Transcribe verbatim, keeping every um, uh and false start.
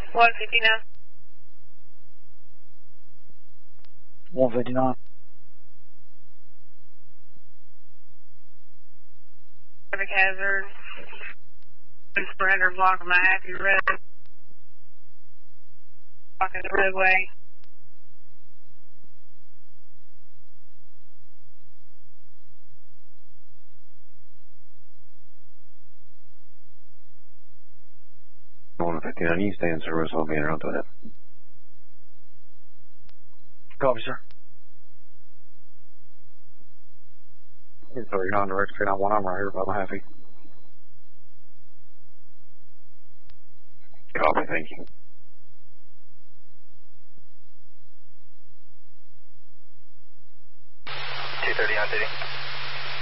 one fifty-nine. one fifty-nine. Traffic hazard. Surrender block on my happy road. Blocking the roadway. one fifty-nine, you stay in service, I'll be in around to it. Copy, sir. thirty-nine, direct three nine one, I'm right here by my happy. Copy, thank you.